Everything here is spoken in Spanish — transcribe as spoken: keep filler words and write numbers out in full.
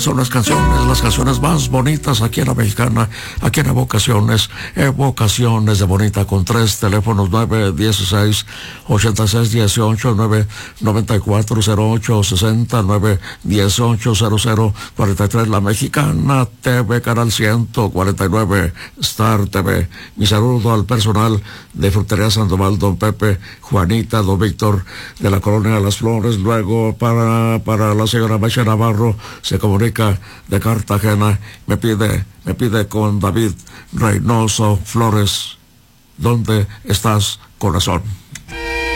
son las canciones, las canciones más bonitas aquí en la Mexicana, aquí en Evocaciones, Evocaciones de Bonita, con tres teléfonos: nueve dieciséis, ochenta y seis dieciocho, nueve noventa y cuatro cero ocho sesenta, nueve dieciocho cero cero cuarenta y tres. La Mexicana T V, canal ciento cuarenta y nueve, Star T V. Mi saludo al personal de Frutería Sandoval, don Pepe, Juanita, don Víctor, de la Colonia Las Flores. Luego para, para la señora Mecha Navarro, se comunica de Cartagena, me pide, me pide con David Reynoso Flores. ¿Dónde estás, corazón?